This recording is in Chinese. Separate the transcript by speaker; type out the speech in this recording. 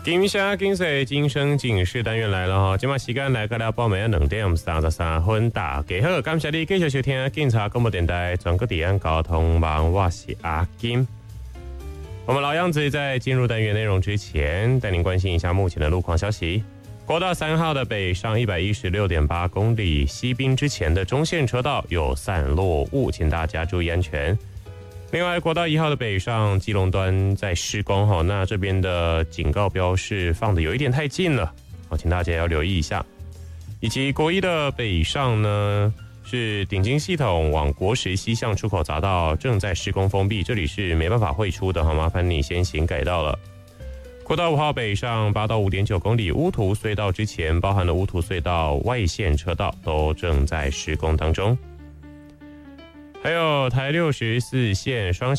Speaker 1: 金沙金水金声警示单元来了哈，今晚时间来到了报名2点33分，大家好，感谢你继续收听警察广播电台全国治安交通网，我是阿金。我们老样子，在进入单元内容之前，带您关心一下目前的路况消息。国道3号的北上 116.8 公里西滨之前的中线车道有散落物，请大家注意安全。另外，国道1号的北上基隆端在施工，那这边的警告标示放的有一点太近了，请大家要留意一下。以及国1的北上呢，是顶金系统往国十西向出口匝道正在施工封闭，这里是没办法汇出的，麻烦你先行改道了。国道5号北上8到 5.9 公里乌涂隧道之前，包含了乌涂隧道外线车道都正在施工当中。还有台64线双